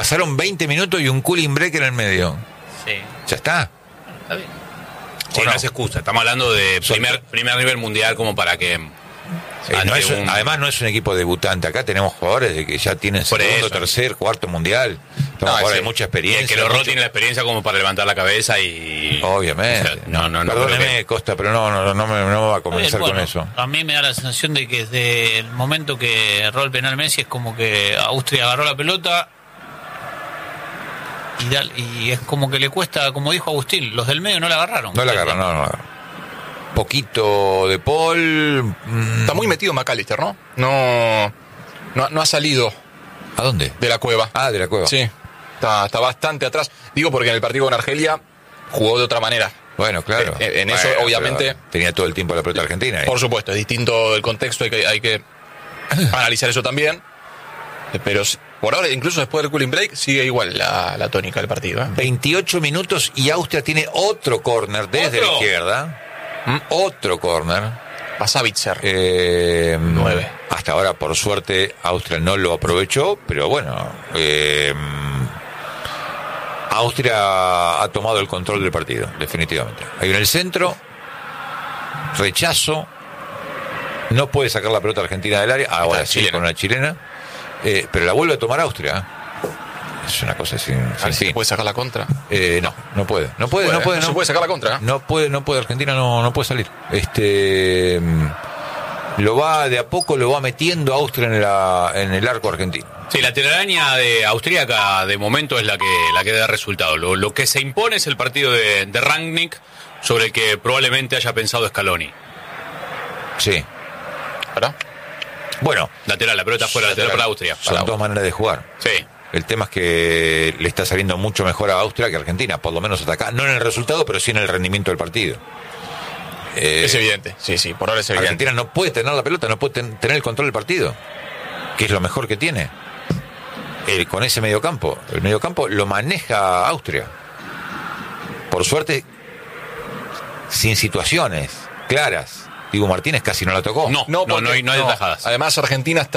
Pasaron 20 minutos y un cooling break en el medio. Sí. Ya está. Está bien. Sí, no es excusa. Estamos hablando de primer nivel mundial como para que... Además no es un equipo debutante. Acá tenemos jugadores de que ya tienen segundo, tercer, cuarto mundial. Jugadores de mucha experiencia. Que los Roth tienen la experiencia como para levantar la cabeza y... Obviamente. O sea, no. Perdóneme, Costa, pero no me va a convencer Bueno, con eso. A mí me da la sensación de que desde el momento que erró el penal Messi es como que Austria agarró la pelota y es como que le cuesta, como dijo Agustín, los del medio no la agarraron. No la agarraron. Poquito de Paul. Está muy metido McAllister, ¿no? No ha salido. ¿A dónde? De la cueva. De la cueva. Sí. Está bastante atrás. Digo porque en el partido con Argelia jugó de otra manera. Bueno, claro. Eso, obviamente. Tenía todo el tiempo la pelota argentina. Por supuesto, es distinto el contexto, hay que analizar eso también. Pero por ahora, incluso después del cooling break, sigue igual la tónica del partido. 28 minutos y Austria tiene otro córner desde la izquierda. Otro córner. Pasavitzer. 9. Hasta ahora, por suerte, Austria no lo aprovechó, pero bueno. Austria ha tomado el control del partido, definitivamente. Ahí en el centro, rechazo. No puede sacar la pelota argentina del área. Ahora sí, con una chilena. Pero la vuelve a tomar Austria. Es una cosa sin fin. ¿Puede sacar la contra? No puede. No se puede sacar la contra. No puede. Argentina no puede salir. De a poco lo va metiendo Austria en el arco argentino. Sí, la telaraña de austríaca de momento es la que da resultado. Lo que se impone es el partido de Rangnick, sobre el que probablemente haya pensado Scaloni. Sí. ¿Verdad? Bueno, la pelota fuera lateral para Austria. Son dos maneras de jugar. Sí. El tema es que le está saliendo mucho mejor a Austria que a Argentina, por lo menos hasta acá. No en el resultado, pero sí en el rendimiento del partido. Es evidente, sí, por ahora es evidente. Argentina no puede tener la pelota, no puede tener el control del partido, que es lo mejor que tiene. Con ese mediocampo. El mediocampo lo maneja Austria. Por suerte, sin situaciones claras. Diego Martínez casi no la tocó. No hay atajadas. Además, Argentina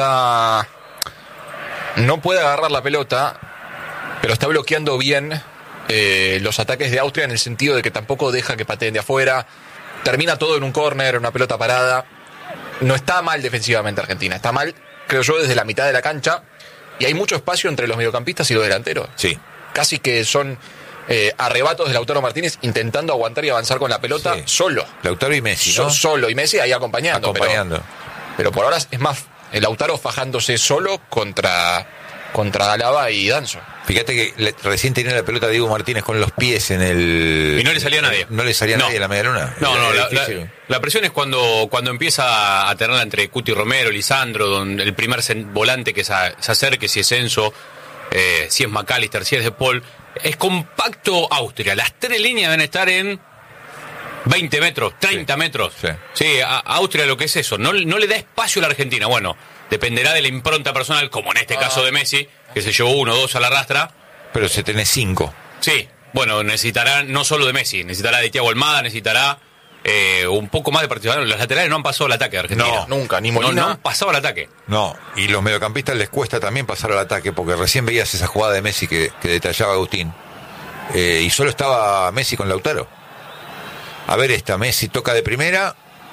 no puede agarrar la pelota, pero está bloqueando bien los ataques de Austria, en el sentido de que tampoco deja que pateen de afuera. Termina todo en un córner, una pelota parada. No está mal defensivamente Argentina. Está mal, creo yo, desde la mitad de la cancha. Y hay mucho espacio entre los mediocampistas y los delanteros. Sí. Casi que son arrebatos de Lautaro Martínez intentando aguantar y avanzar con la pelota solo. Lautaro y Messi, ¿no? Solo, y Messi ahí acompañando. Pero por ahora es más el Lautaro fajándose solo contra Alaba y Danso. Fíjate que recién tenía la pelota Diego Martínez con los pies en el... Y no le salía a nadie. No le salía a nadie en la media luna. La presión es cuando empieza a tenerla entre Cuti Romero, Lisandro, donde el primer volante que se acerque, si es Enzo, si es McAllister, si es De Paul. Es compacto Austria. Las tres líneas deben estar en 20 metros, 30 metros. Sí, a Austria lo que es eso. No le da espacio a la Argentina. Bueno, dependerá de la impronta personal, como en este caso de Messi, que se llevó 1 o 2 a la rastra. Pero se tiene 5. Sí, bueno, necesitará no solo de Messi, necesitará de Thiago Almada, necesitará un poco más de participación. Los laterales no han pasado al ataque de Argentina. No, nunca, ni Molina. No han pasado al ataque. No, y los mediocampistas les cuesta también pasar al ataque, porque recién veías esa jugada de Messi que detallaba Agustín. Y solo estaba Messi con Lautaro. A ver, Messi toca de primera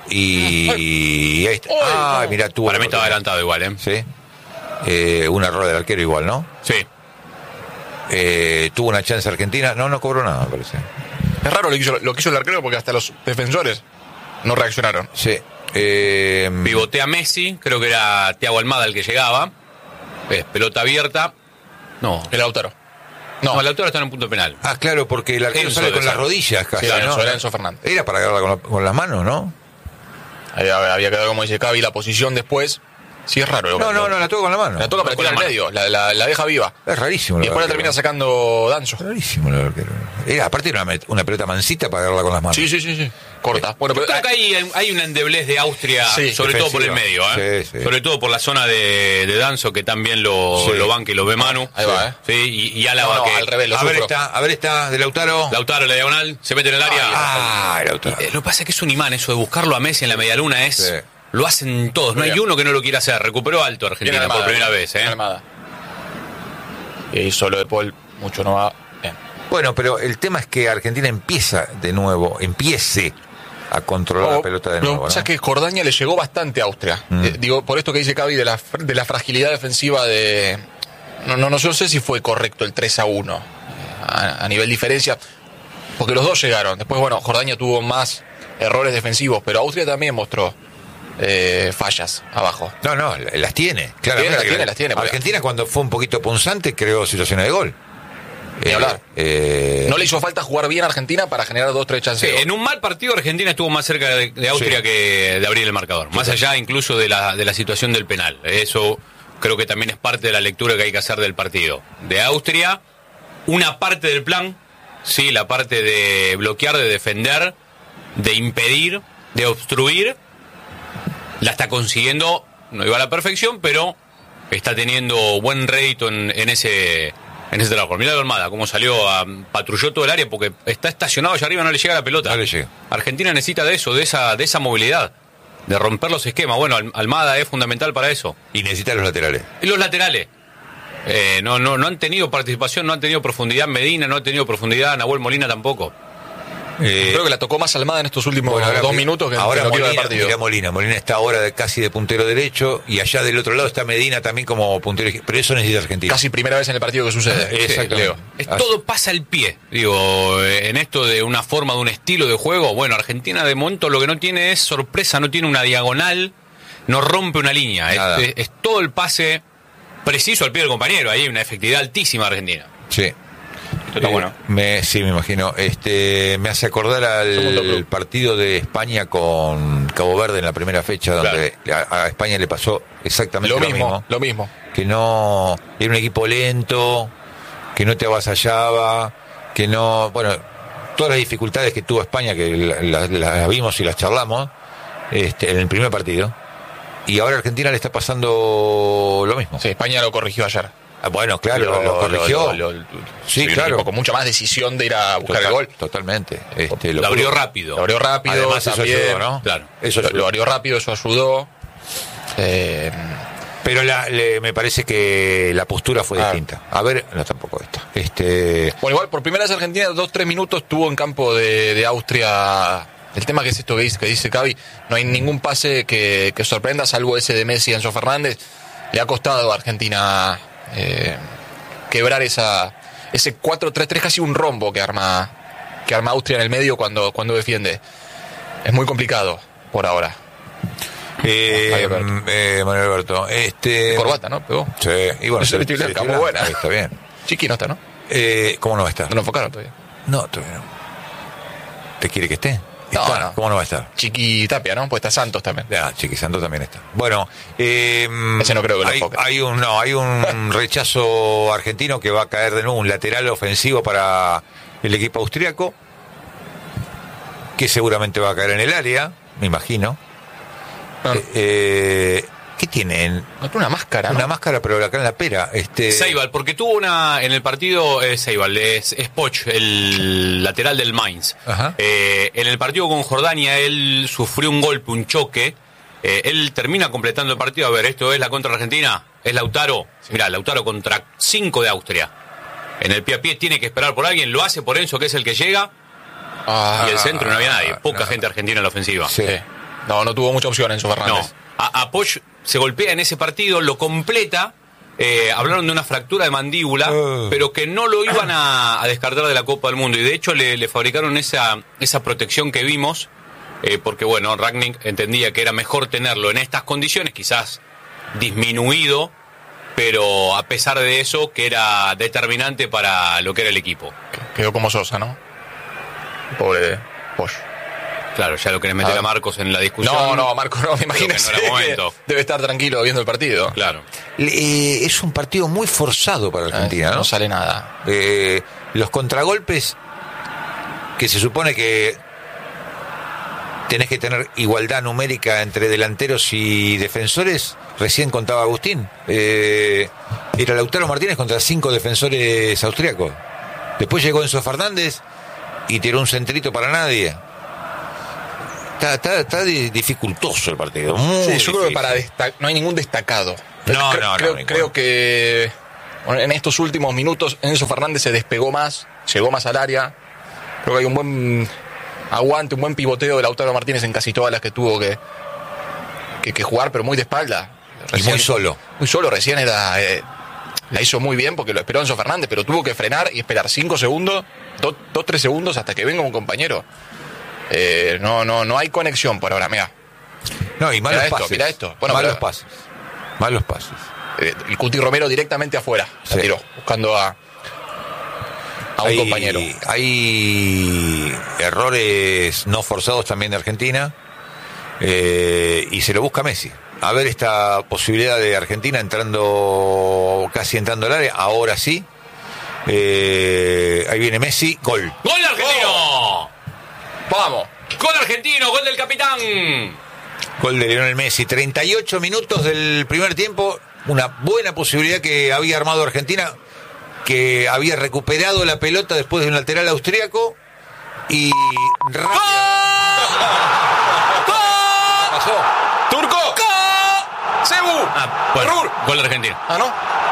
y ahí está. Mirá, tuvo. Para mí estaba adelantado igual, Sí. Un error del arquero igual, ¿no? Sí. Tuvo una chance Argentina. No cobró nada, me parece. Es raro lo que hizo el arquero, porque hasta los defensores no reaccionaron. Sí. Pivotea Messi, creo que era Thiago Almada el que llegaba. Pelota abierta. No. El Lautaro. No, el Lautaro está en un punto penal. Claro, porque el arquero sale con las rodillas casi, ¿no? Era Enzo Fernández. Era para agarrarla con las manos, ¿no? Había quedado, como dice Cavi, la posición después. Sí, es raro. No, la toca con la mano. La toca para tirar al medio, la deja viva. Es rarísimo. Y después la termina sacando Danso. Rarísimo el arquero. Aparte era una pelota mansita para agarrarla con las manos. Sí. Corta. Bueno, pero creo que hay una endeblez de Austria, sobre todo por el medio, Sí. Sobre todo por la zona de Danso, que también lo banca y lo ve Manu. Ahí va, Sí, y Álava que... al revés, a ver esta de Lautaro. Lautaro, la diagonal, se mete en el área. Lautaro. Lo que pasa es que es un imán eso de buscarlo a Messi en la medialuna, lo hacen todos, no hay uno que no lo quiera hacer. Recuperó alto Argentina por primera vez. Y solo de Paul, mucho no va. Bien. Bueno, pero el tema es que Argentina empiece a controlar la pelota de nuevo, ¿no? O sea que Jordania le llegó bastante a Austria. Digo, por esto que dice Cavi de la fragilidad defensiva de... No sé si fue correcto el 3-1 a nivel diferencia, porque los dos llegaron. Después, bueno, Jordania tuvo más errores defensivos, pero Austria también mostró fallas abajo. No, las tiene, claramente. Las tiene. Argentina, cuando fue un poquito punzante, creó situaciones de gol. Ni hablar. No le hizo falta jugar bien a Argentina para generar 2-3 chances. Sí, en un mal partido Argentina estuvo más cerca de Austria que de abrir el marcador. Más allá incluso de la situación del penal. Eso creo que también es parte de la lectura que hay que hacer del partido. De Austria, una parte del plan, sí, la parte de bloquear, de defender, de impedir, de obstruir, la está consiguiendo, no iba a la perfección, pero está teniendo buen rédito en ese trabajo. Mirá a Almada, cómo salió, patrulló todo el área porque está estacionado allá arriba, no le llega la pelota. No le llega. Argentina necesita de eso, de esa movilidad, de romper los esquemas. Bueno, Almada es fundamental para eso. Y necesita los laterales. Y los laterales. No han tenido participación, no han tenido profundidad Medina, no ha tenido profundidad Nahuel Molina tampoco. Creo que la tocó más Almada en estos últimos 2 minutos que ahora en lo que iba Molina, del partido. mira Molina está ahora casi de puntero derecho y allá del otro lado está Medina también como puntero izquierdo, pero eso necesita Argentina. Casi primera vez en el partido que sucede. Exacto. Leo. Todo pasa al pie, digo, en esto de una forma, de un estilo de juego. Bueno, Argentina de momento lo que no tiene es sorpresa, no tiene una diagonal, no rompe una línea, es todo el pase preciso al pie del compañero. Ahí hay una efectividad altísima de Argentina. Sí. Está bueno. Sí, me imagino. Me hace acordar al partido de España con Cabo Verde en la primera fecha, donde a España le pasó exactamente lo mismo. Que no era un equipo lento, que no te avasallaba, que no... Bueno, todas las dificultades que tuvo España, que las vimos y las charlamos en el primer partido. Y ahora a Argentina le está pasando lo mismo. Sí, España lo corrigió ayer. Bueno, claro, lo corrigió. Sí, claro. Con mucha más decisión de ir a buscar el gol. Totalmente. Lo abrió rápido. Además, también, eso ayudó, ¿no? Claro. Lo abrió rápido, eso ayudó. Pero me parece que la postura fue distinta. A ver, no, tampoco esta. Bueno, igual, por primera vez Argentina, 2-3 minutos tuvo en campo de Austria. El tema que es esto que dice Cavi, no hay ningún pase que sorprenda, salvo ese de Messi y Enzo Fernández. Le ha costado a Argentina quebrar ese 4-3-3, casi un rombo que arma Austria en el medio cuando defiende. Es muy complicado por ahora. Manuel Alberto, corbata, ¿no? Pegó. Sí, y bueno, es blanca, muy buena. Ahí está bien. Chiqui no está, ¿no? ¿Cómo no va a estar? No lo enfocaron todavía. No, todavía no. ¿Te quiere que esté? No. ¿Cómo no va a estar? Chiqui Tapia, ¿no? Pues está Santos también. Chiqui Santos también está. Bueno, ese no creo que lo enfoque. Hay un rechazo argentino que va a caer de nuevo, un lateral ofensivo para el equipo austriaco, que seguramente va a caer en el área, me imagino. ¿Qué tienen? Una máscara, ¿no? Una máscara, pero acá en la pera. Seibal, porque tuvo en el partido, Seibal, es Poch, el lateral del Mainz. En el partido con Jordania, él sufrió un golpe, un choque. Él termina completando el partido. A ver, esto es la contra Argentina, es Lautaro. Sí. Mirá, Lautaro contra 5 de Austria. En el pie a pie tiene que esperar por alguien, lo hace por Enzo, que es el que llega. Y el centro no había nadie, poca gente argentina en la ofensiva. Sí. No tuvo mucha opción Enzo Fernández. No. A Poch se golpea en ese partido, lo completa. Hablaron de una fractura de mandíbula, pero que no lo iban a descartar de la Copa del Mundo. Y de hecho le fabricaron esa protección que vimos, porque bueno, Rangnick entendía que era mejor tenerlo en estas condiciones, quizás disminuido, pero a pesar de eso, que era determinante para lo que era el equipo. Quedó como Sosa, ¿no? Pobre Poch. Claro, ya lo querés meter a Marcos en la discusión. No, Marcos no, me imagino que debe estar tranquilo viendo el partido. Claro. Es un partido muy forzado para Argentina, ¿no? No sale nada. Los contragolpes, que se supone que tenés que tener igualdad numérica entre delanteros y defensores, recién contaba Agustín. Era Lautaro Martínez contra 5 defensores austriacos. Después llegó Enzo Fernández y tiró un centrito para nadie. Está dificultoso el partido. Muy yo creo que no hay ningún destacado. Creo que En estos últimos minutos, Enzo Fernández se despegó más, llegó más al área. Creo que hay un buen aguante, un buen pivoteo de Lautaro Martínez en casi todas las que tuvo que jugar, pero muy de espalda. Y muy solo. Muy solo, recién la hizo muy bien porque lo esperó Enzo Fernández, pero tuvo que frenar y esperar 5 segundos, 2-3 segundos hasta que venga un compañero. No hay conexión por ahora, mira. No, y malos pases. Mira esto. Bueno, malos pases. Malos pases. El Cuti Romero directamente afuera. Se tiró, buscando a un compañero. Hay errores no forzados también de Argentina. Y se lo busca Messi. A ver esta posibilidad de Argentina casi entrando al área. Ahora sí. Ahí viene Messi. Gol. ¡Gol argentino! ¡Vamos! ¡Gol argentino! ¡Gol del capitán! Gol de Lionel Messi. 38 minutos del primer tiempo. Una buena posibilidad que había armado Argentina, que había recuperado la pelota después de un lateral austríaco. Y rápido. Pasó. ¡Turco! ¡Cebu! Bueno, gol argentino. ¿No?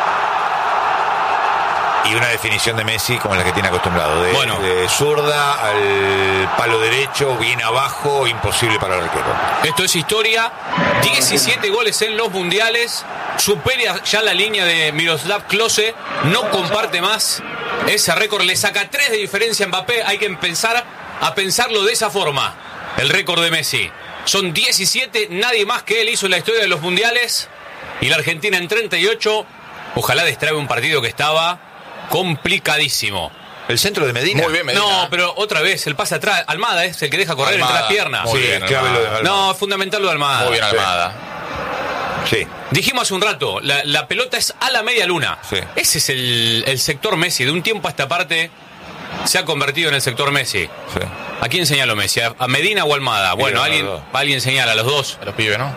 Y una definición de Messi como la que tiene acostumbrado. De zurda al palo derecho, bien abajo, imposible para el arquero. Esto es historia. 17 goles en los mundiales. Supera ya la línea de Miroslav Klose. No comparte más ese récord. Le saca 3 de diferencia a Mbappé. Hay que empezar a pensarlo de esa forma. El récord de Messi. Son 17. Nadie más que él hizo en la historia de los mundiales. Y la Argentina en 38. Ojalá destrabe un partido que estaba complicadísimo. El centro de Medina. Muy bien, Medina. No, pero otra vez, el pase atrás. Almada es el que deja correr entre las piernas. Muy bien, clave lo de Almada. No, es fundamental lo de Almada. Muy bien, Almada. Sí. Dijimos hace un rato, la pelota es a la media luna. Sí. Ese es el sector Messi. De un tiempo a esta parte se ha convertido en el sector Messi. Sí. ¿A quién señaló Messi? ¿A Medina o Almada? Bueno, alguien señala a los dos. A los pibes, ¿no?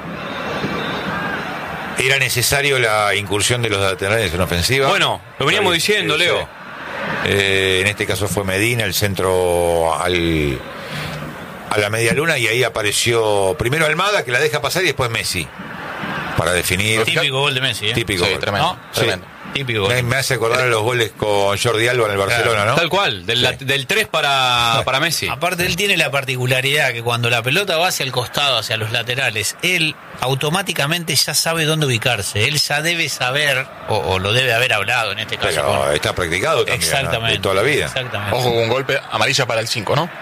Era necesario la incursión de los laterales en ofensiva. Bueno, lo veníamos diciendo, Leo. Sí. En este caso fue Medina, el centro a la media luna, y ahí apareció primero Almada, que la deja pasar, y después Messi para definir. Típico gol de Messi, ¿eh? Típico Sí, gol. tremendo. ¿No? Tremendo. Típico gol. Me hace acordar a los goles con Jordi Alba en el Barcelona, ¿no? Tal cual, del 3 para Messi. Aparte, él tiene la particularidad que cuando la pelota va hacia el costado, hacia los laterales, él automáticamente ya sabe dónde ubicarse. Él ya debe saber, o lo debe haber hablado en este caso. Pero está practicado también, Exactamente. ¿no? De toda la vida. Exactamente. Ojo con un golpe amarilla para el 5, ¿no?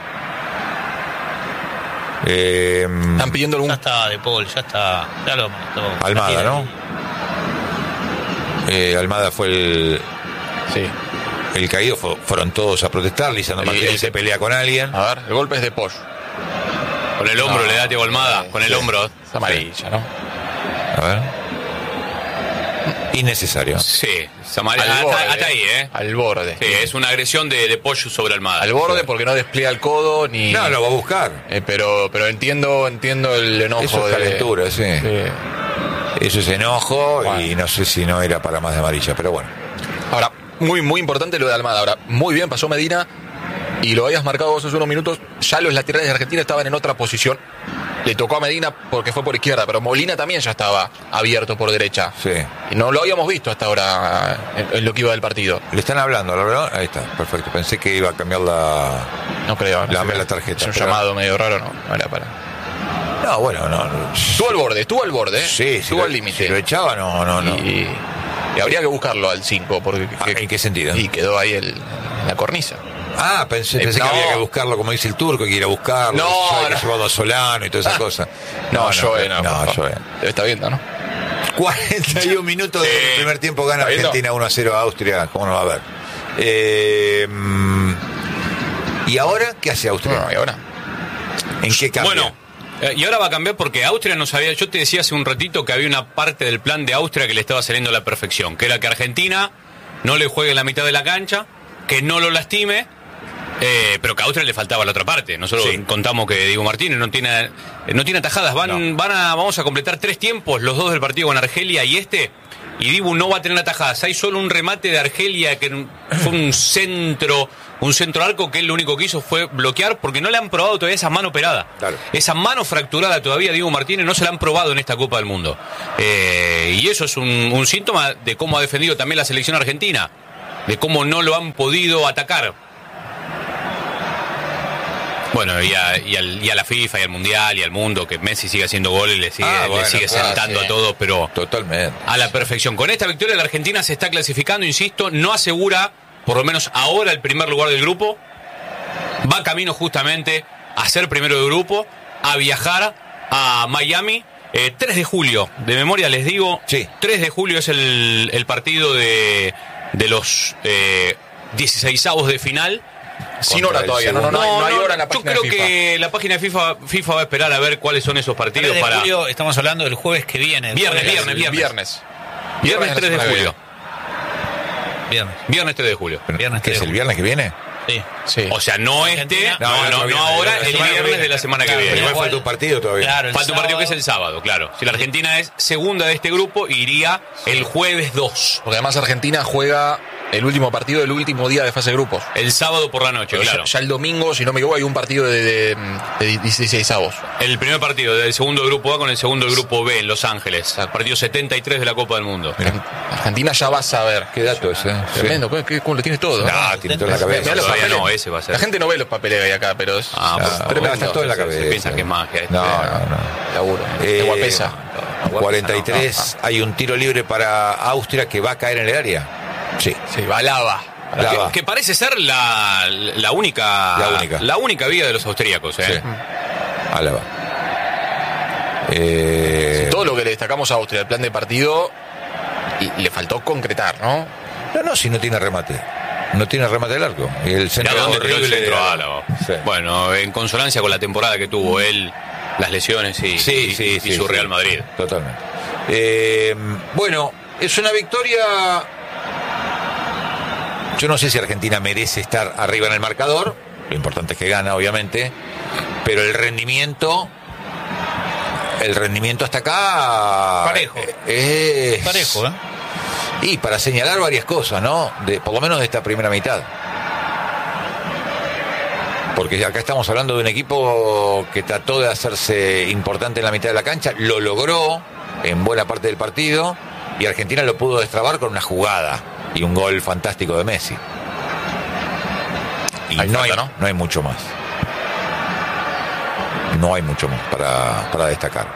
Están pidiendo algún... Ya está De Paul, ya lo mató. Almada, ¿no? Almada fue el caído, fueron todos a protestar. Lisandro Martínez se pelea con alguien. A ver, el golpe es de Poch. Con el hombro le da Thiago Almada, con el Sí. hombro. Es amarilla, ¿no? A ver. Innecesario. Sí, hasta ahí, ¿eh? Al borde. Sí, es una agresión de Pollo sobre Almada. Al borde porque no despliega el codo ni... No, lo va a buscar. Pero entiendo el enojo. Eso es calentura, sí. Eso es enojo, Bueno. y no sé si no era para más de amarilla, pero bueno. Ahora, muy, muy importante lo de Almada. Ahora, muy bien pasó Medina y lo habías marcado vos hace unos minutos. Ya los laterales de Argentina estaban en otra posición. Le tocó a Medina porque fue por izquierda, pero Molina también ya estaba abierto por derecha. Sí. Y no lo habíamos visto hasta ahora en lo que iba del partido. Le están hablando, la verdad. Ahí está, perfecto. Pensé que iba a cambiar la... No creo. la tarjeta. Es un pero- llamado medio raro, no era para... No, bueno, no. Estuvo al borde, ¿eh? Sí, estuvo al límite. Si lo echaba, no. Y habría que buscarlo al 5, porque... ¿En qué sentido? Y quedó ahí en la cornisa. Ah, pensé no. que había que buscarlo, como dice el turco, que ir a buscarlo. No, Yo había no. llevado a Solano y todas esas cosas. No, Joe. Debe estar viendo, ¿no? 41 minutos del primer tiempo, gana ¿Está viendo? Argentina 1-0 a Austria. ¿Cómo no va a ver? ¿Y ahora qué hace Austria? No, y ahora... ¿En qué cambia? Bueno, y ahora va a cambiar porque Austria no sabía. Yo te decía hace un ratito que había una parte del plan de Austria que le estaba saliendo a la perfección, que era que Argentina no le juegue en la mitad de la cancha, que no lo lastime, pero que a Austria le faltaba la otra parte. Nosotros contamos que Diego Martínez no tiene atajadas. Vamos a completar 3 tiempos, los 2 del partido con Argelia y y Dibu no va a tener atajadas. Hay solo un remate de Argelia que fue un centro arco que él lo único que hizo fue bloquear porque no le han probado todavía esa mano operada. Claro. Esa mano fracturada todavía Dibu Martínez no se la han probado en esta Copa del Mundo. Y eso es un síntoma de cómo ha defendido también la selección argentina, de cómo no lo han podido atacar. Bueno, y a la FIFA y al Mundial y al mundo, que Messi sigue haciendo goles y le sigue sentando a todos, pero totalmente a la perfección. Con esta victoria la Argentina se está clasificando, insisto, no asegura, por lo menos ahora, el primer lugar del grupo. Va camino justamente a ser primero de grupo, a viajar a Miami. 3 de julio, de memoria les digo, sí. 3 de julio es el partido de los 16avos de final. Sin hora todavía, no hay hora en la página de FIFA. Yo creo que la página de FIFA va a esperar a ver cuáles son esos partidos. 3 de julio, estamos hablando del jueves que viene. Viernes 3 de julio. Viernes 3 de julio. ¿Qué es el viernes que viene? Sí. O sea, no Argentina. no ahora, el viernes de la semana que viene. Igual falta un partido todavía. Claro, Falta un partido que es el sábado, claro. Si la Argentina es segunda de este grupo, iría el jueves 2. Porque además Argentina juega el último partido del último día de fase de grupos. El sábado por la noche, Pero claro. Ya el domingo, si no me equivoco, hay un partido de 16avos. El primer partido del segundo grupo A con el segundo grupo B en Los Ángeles. Partido 73 de la Copa del Mundo. Argentina ya va a saber. Qué dato ese. Tremendo, ¿cómo lo tienes todo? Tiene todo en la cabeza. Mirá los Todavía papeles. no, ese va a ser. La gente no ve los papeles que hay acá, pero es tremendo. Está todo en la cabeza. Se piensa que es magia. No. Laburo. De Guapesa. 43, hay un tiro libre para Austria que va a caer en el área. Sí. Sí, va lava. Que parece ser la única vía de los austríacos. Sí. Álava. Todo lo que le destacamos a Austria, el plan de partido, y le faltó concretar, ¿no? No, si no tiene remate. No tiene remate del arco. Y el centro ¿Dónde tiró el horrible centro de Álava? Sí. Bueno, en consonancia con la temporada que tuvo él, las lesiones y su Real Madrid. Totalmente. Bueno, es una victoria. Yo no sé si Argentina merece estar arriba en el marcador. Lo importante es que gana, obviamente. Pero el rendimiento hasta acá Parejo. Es Parejo, Y para señalar varias cosas, ¿no? Por lo menos de esta primera mitad. Porque acá estamos hablando de un equipo que trató de hacerse importante en la mitad de la cancha, lo logró en buena parte del partido y Argentina lo pudo destrabar con una jugada y un gol fantástico de Messi. Y no hay mucho más. No hay mucho más para destacar.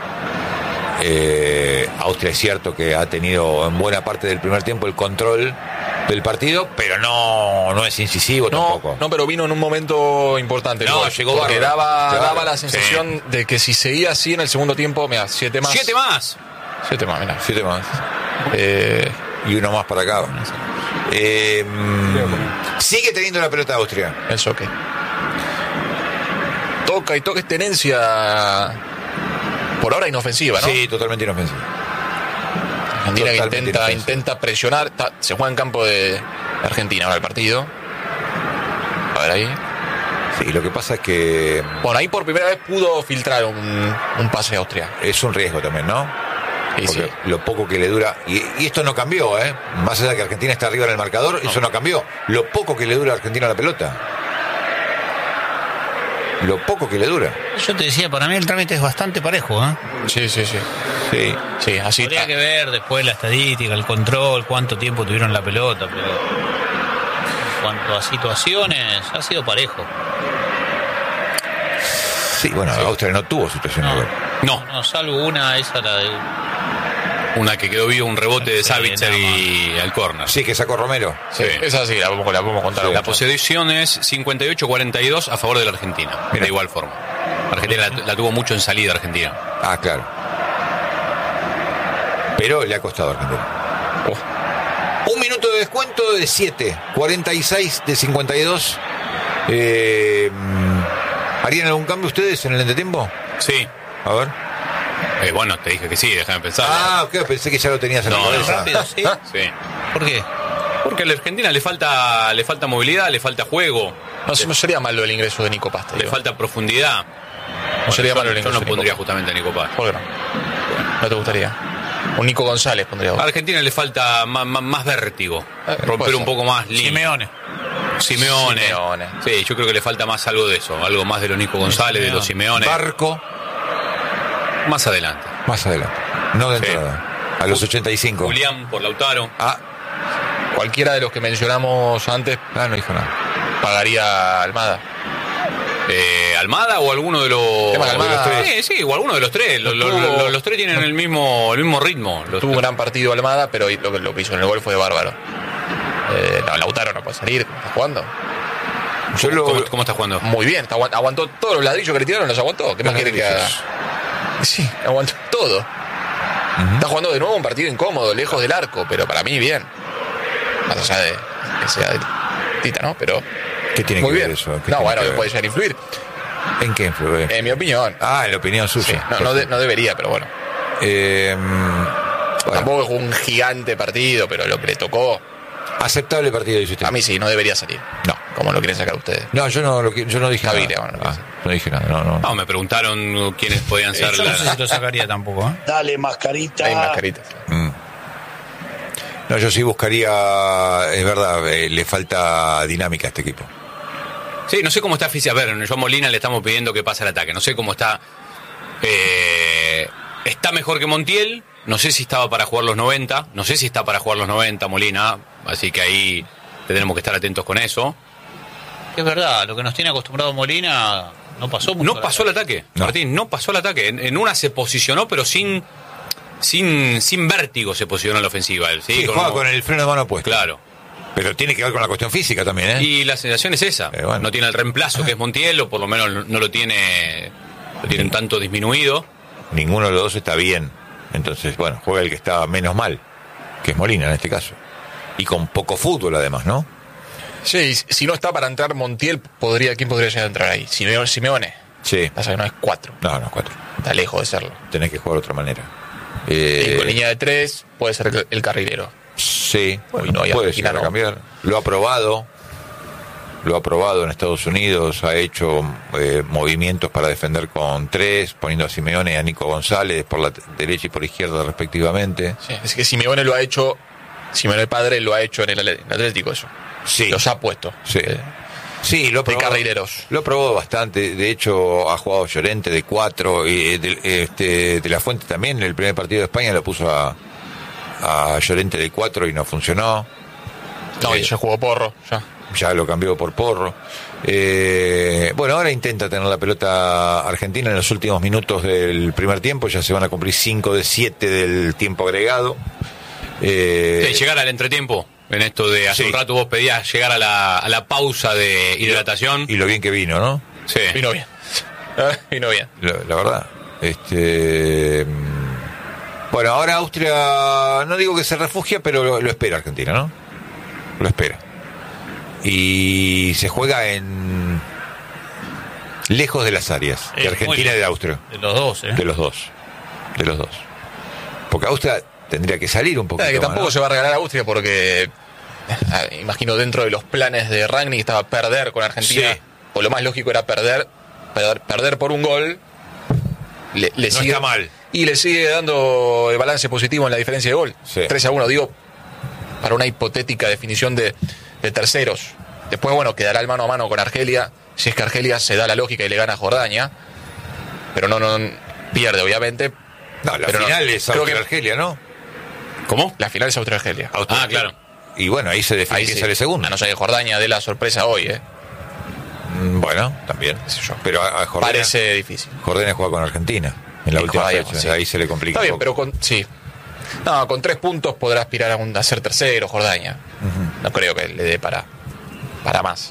Austria es cierto que ha tenido en buena parte del primer tiempo el control del partido, pero no es incisivo tampoco. No, pero vino en un momento importante. Llegó porque bárbaro. daba la sensación de que si seguía así en el segundo tiempo, mira, 7 más. 7 más. 7 más, mira. 7 más. Y uno más para acá. Sigue teniendo la pelota Austria. Eso que. Toca es tenencia. Por ahora inofensiva, ¿no? Sí, totalmente inofensiva. Argentina que intenta presionar. Se juega en campo de Argentina ahora el partido. A ver ahí. Sí, lo que pasa es que. Bueno, ahí por primera vez pudo filtrar un pase a Austria. Es un riesgo también, ¿no? Sí, porque lo poco que le dura. Y esto no cambió, ¿eh? Más allá de que Argentina está arriba en el marcador, eso no cambió. Lo poco que le dura a Argentina la pelota. Lo poco que le dura. Yo te decía, para mí el trámite es bastante parejo, ¿eh? Sí. Sí, así Habría que ver después la estadística, el control, cuánto tiempo tuvieron la pelota, pero en cuanto a situaciones, ha sido parejo. Sí, bueno, Austria no tuvo situaciones de gol. No, salvo una, esa la de... Una que quedó viva, un rebote de Savitzer y al córner. Sí, que sacó Romero. Sí, esa sí, la podemos contar. La posesión es 58-42 a favor de la Argentina. Mira. De igual forma. Argentina la tuvo mucho en salida, Argentina. Ah, claro. Pero le ha costado a Argentina. Un minuto de descuento de 7. 46 de 52. ¿Harían algún cambio ustedes en el entretiempo? Sí. A ver. Bueno, te dije que sí, déjame pensar. Ok, pensé que ya lo tenías en la cabeza. Rápido, ¿sí? Sí. ¿Por qué? Porque a la Argentina le falta movilidad, le falta juego, No sería malo el ingreso de Nico Pasta. le falta profundidad. No sería malo el Yo ingreso no de pondría Nico justamente a Nico Paz. Pasta. ¿Por qué no? ¿No te gustaría? Un Nico González pondría vos. A Argentina le falta más vértigo, puede romper ser. un poco más línea. Simeone. Sí, yo creo que le falta más algo de eso, algo más de los Nico González, de los Simeone. Barco, Más adelante. más adelante. No de Sí. entrada. A los 85. Julián por Lautaro. Cualquiera de los que mencionamos antes No dijo nada. pagaría Almada. Almada o alguno de los, Tema de Almada. de los tres. Sí, o alguno de los tres. Los tres tienen el mismo ritmo. Tuvo un gran partido Almada, pero lo que hizo en el gol fue bárbaro. Lautaro no puede salir, ¿cómo está jugando? ¿Cómo está jugando? Muy bien, aguantó todos los ladrillos que le tiraron, los aguantó. ¿Qué más quiere que haga? Sí, aguantó todo. Está jugando de nuevo un partido incómodo, lejos del arco, pero para mí bien. Más allá de que sea de Tita, ¿no? Pero ¿Qué tiene muy que bien. ver eso? ¿Qué No, tiene bueno, que ver? puede llegar a influir. ¿En qué influye? En mi opinión. En la opinión Sí, suya. no debería, pero bueno. Bueno, Tampoco es un gigante partido, pero lo que le tocó, aceptable partido, dice usted. a mí sí, no debería salir. No. Como lo quieren sacar ustedes. No, yo no dije Gaviria, nada. bueno, no sé. No dije nada, no. No, me preguntaron quiénes podían ser Yo no sé si lo sacaría tampoco, ¿eh? Dale, mascarita. Hay mascaritas. No, yo sí buscaría, es verdad, le falta dinámica a este equipo. Sí, no sé cómo está física. A ver, yo a Molina le estamos pidiendo que pase al ataque. No sé cómo está. Está mejor que Montiel. No sé si estaba para jugar los 90. No sé si está para jugar los 90 Molina. Así que ahí tendremos que estar atentos con eso. Es verdad, lo que nos tiene acostumbrado Molina no pasó mucho. No pasó el ataque. No. Martín, no pasó el ataque. En una se posicionó, pero sin vértigo se posicionó en la ofensiva. Él, Sí, juega con el freno de mano puesto. Claro. Pero tiene que ver con la cuestión física también, ¿eh? Y la sensación es esa. Bueno. No tiene el reemplazo que es Montiel, o por lo menos no lo tiene. Lo tiene un tanto disminuido. Ninguno de los dos está bien. Entonces, bueno, juega el que está menos mal, que es Molina en este caso. Y con poco fútbol además, ¿no? Sí, si no está para entrar Montiel, ¿quién podría llegar a entrar ahí? Simeone. Sí. Pasa que no es 4. No, 4. Está lejos de serlo. Tenés que jugar de otra manera. Y con línea de 3 puede ser el carrilero. Sí, Uy, no, y puede Argentina llegar a no. cambiar. Lo ha probado en Estados Unidos, ha hecho movimientos para defender con 3, poniendo a Simeone y a Nico González por la derecha y por izquierda respectivamente. Sí, es que Simeone lo ha hecho, Simeone el padre lo ha hecho en el Atlético eso. Sí. Los ha puesto. Sí. Sí, lo ha de probado. carrileros. Lo ha probado bastante. De hecho, ha jugado Llorente de 4. Y de la Fuente también. En el primer partido de España lo puso a Llorente de 4 y no funcionó. No, y ya jugó Porro. Ya lo cambió por Porro. Bueno, ahora intenta tener la pelota Argentina en los últimos minutos del primer tiempo. Ya se van a cumplir 5 de 7 del tiempo agregado. Llegar al entretiempo. En esto de hace Sí. un rato vos pedías llegar a la pausa de hidratación. Y lo bien que vino, ¿no? Sí. Vino bien. Vino bien. La verdad. Bueno, ahora Austria, no digo que se refugia, pero lo espera Argentina, ¿no? Lo espera. Y se juega lejos de las áreas, de Argentina y de Austria. De los dos, ¿eh? De los dos. Porque Austria tendría que salir un poquito Que tampoco más, se va a regalar a Austria porque imagino dentro de los planes de Rangnick estaba perder con Argentina. Sí. Pues lo más lógico era perder por un gol. Le No sigue, está mal. Y le sigue dando el balance positivo en la diferencia de gol. Sí. 3-1, digo, para una hipotética definición de terceros. Después, bueno, quedará el mano a mano con Argelia. Si es que Argelia se da la lógica y le gana a Jordania. Pero no pierde, obviamente. No, la Pero final es creo que Austria-Argelia, ¿no? ¿Cómo? La final es Austria-Argelia. Ah, claro. Y bueno, ahí se define quién sí. sale segundo. A no ser que Jordania dé la sorpresa hoy, Bueno, también. Qué sé yo. Pero a Jordania, Parece difícil. Jordania juega con Argentina en la Y última juega, fecha. sí. Ahí se le complica Está bien, un poco. pero con 3 puntos podrá aspirar a ser tercero Jordania. No creo que le dé para más.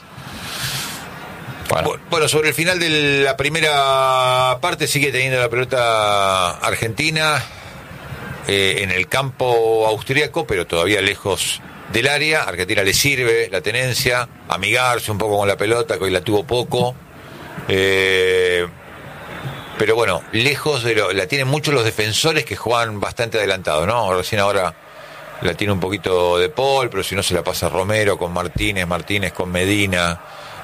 Bueno, sobre el final de la primera parte sigue teniendo la pelota Argentina en el campo austríaco, pero todavía lejos del área. Argentina le sirve la tenencia, amigarse un poco con la pelota, que hoy la tuvo poco. Pero bueno, lejos la tienen muchos los defensores que juegan bastante adelantado, ¿no? Recién ahora la tiene un poquito de Paul, pero si no se la pasa Romero con Martínez con Medina.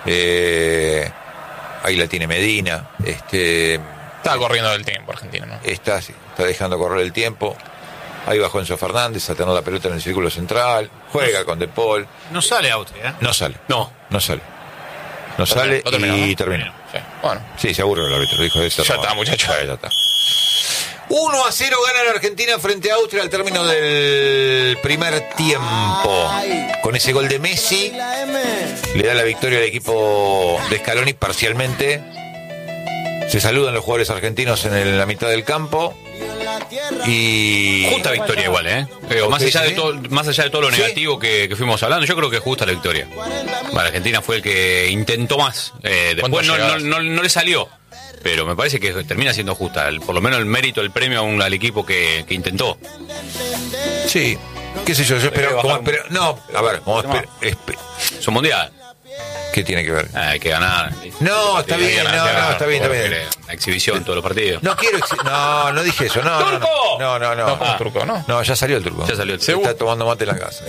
Ahí la tiene Medina. Está corriendo el tiempo Argentina, ¿no? Está dejando correr el tiempo. Ahí bajó Enzo Fernández a tener la pelota en el círculo central. Juega con De Paul. No sale Austria, ¿eh? No sale. No. No sale No terminó, y ¿no? terminó. Sí. Bueno, Sí, se aburre el árbitro. Dijo eso. Ya está, muchacho. Ya está. 1-0 gana la Argentina frente a Austria al término del primer tiempo. Con ese gol de Messi, le da la victoria al equipo de Scaloni parcialmente. Se saludan los jugadores argentinos en la mitad del campo. Y Justa victoria igual, ¿eh? Pero más Sí, allá sí. de todo, más allá de todo lo Sí. negativo que fuimos hablando, yo creo que es justa la victoria. Bueno, Argentina fue el que intentó más. Después ¿Cuántas llegadas? no le salió. Pero me parece que termina siendo justa. Por lo menos el mérito, el premio al equipo que intentó. sí, qué sé yo espero, bajar como espero- no, a ver, como Es un mundial. ¿qué tiene que ver? Hay que ganar. No, está bien, Hay que ganar, no, está bien. Una exhibición en todos los partidos. No quiero no dije eso, no. ¡Turco! No, como turco, ¿no? No, ya salió el turco. Ya salió el Se turco. está tomando mate en la casa.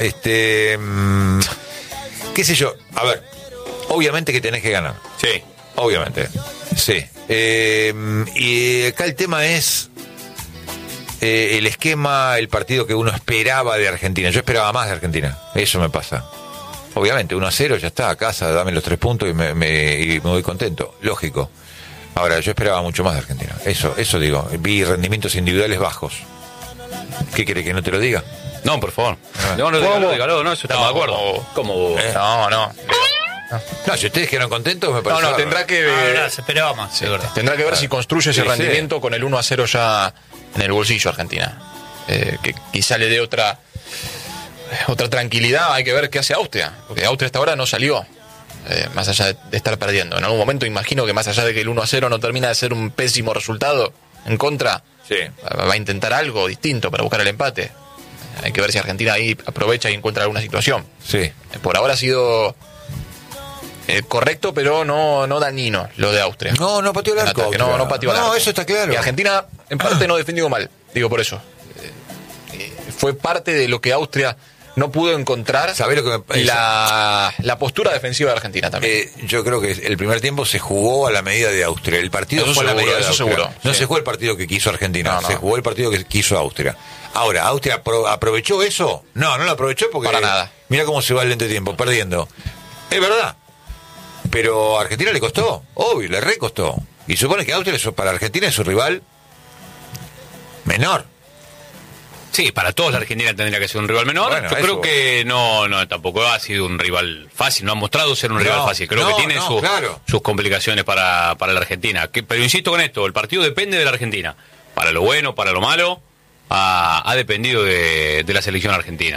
Qué sé yo, a ver, obviamente que tenés que ganar. Sí. Obviamente, sí. Y acá el tema es el esquema, el partido que uno esperaba de Argentina. Yo esperaba más de Argentina, eso me pasa. Obviamente, 1-0, ya está, a casa, dame los 3 puntos y me voy contento, lógico. Ahora, yo esperaba mucho más de Argentina, eso digo. Vi rendimientos individuales bajos. ¿Qué quiere que no te lo diga? No, por favor. No, dígalo, no, eso estamos de acuerdo. ¿Cómo? No. No, si ustedes quedaron contentos, me parece. No, tendrá que ver. Se esperaba más, Sí, es verdad. tendrá que ver si construye ese Sí, rendimiento con el 1-0 ya en el bolsillo Argentina. Que quizá le dé otra tranquilidad. Hay que ver qué hace Austria, porque Austria hasta ahora no salió, más allá de estar perdiendo. En algún momento imagino que más allá de que el 1-0 no termina de ser un pésimo resultado en contra, Sí. va a intentar algo distinto para buscar el empate. Hay que ver si Argentina ahí aprovecha y encuentra alguna situación. Sí. Por ahora ha sido correcto, pero no dañino lo de Austria. No pateó el En arco. ataque, Austria. no pateó el arco. No, eso está claro. Y Argentina, en parte, no defendió mal. Digo por eso. Fue parte de lo que Austria no pudo encontrar. ¿Sabés lo que me Y la postura defensiva de Argentina también. Yo creo que el primer tiempo se jugó a la medida de Austria. El partido Eso fue a la seguro, medida de eso Austria. seguro, No sí. se jugó el partido que quiso Argentina, No. se jugó el partido que quiso Austria. Ahora, ¿Austria aprovechó eso? No lo aprovechó porque... Para nada. Mira cómo se va el entretiempo, perdiendo. Es verdad. Pero a Argentina le costó, obvio, le recostó. Y supone que Austria para Argentina es su rival menor. Sí, para todos la Argentina tendría que ser un rival menor. Bueno, Yo eso. creo que no, tampoco ha sido un rival fácil, no ha mostrado ser un rival fácil. Creo que tiene claro. sus complicaciones para la Argentina. Pero insisto con esto, el partido depende de la Argentina. Para lo bueno, para lo malo, ha dependido de la selección argentina.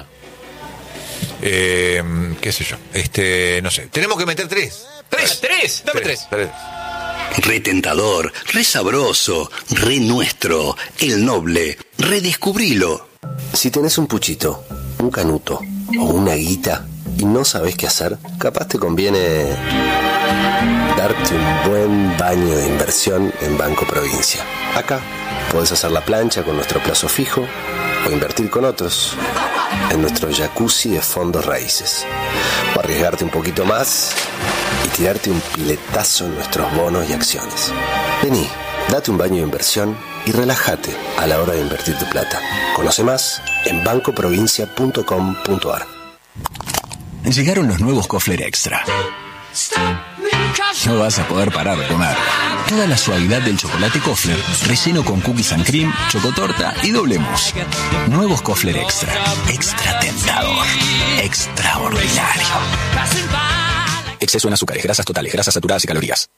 Qué sé yo. No sé. Tenemos que meter 3. ¡Tres! Dame tres. Re tentador, re sabroso, re nuestro, el noble, redescubrilo. Si tenés un puchito, un canuto o una guita y no sabés qué hacer, capaz te conviene darte un buen baño de inversión en Banco Provincia. Acá podés hacer la plancha con nuestro plazo fijo o invertir con otros en nuestro jacuzzi de fondos raíces. O arriesgarte un poquito más y tirarte un piletazo en nuestros bonos y acciones. Vení, date un baño de inversión y relájate a la hora de invertir tu plata. Conoce más en bancoprovincia.com.ar. Llegaron los nuevos Kofler Extra. No vas a poder parar de comer. Toda la suavidad del chocolate Kofler, relleno con cookies and cream, chocotorta y doble mousse. Nuevos Kofler Extra. Extra tentador. Extraordinario. Exceso en azúcares, grasas totales, grasas saturadas y calorías.